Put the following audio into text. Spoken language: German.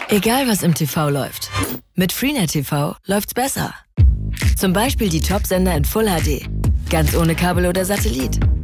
Egal was im TV läuft, mit Freenet TV läuft's besser. Zum Beispiel die Top-Sender in Full HD, ganz ohne Kabel oder Satellit.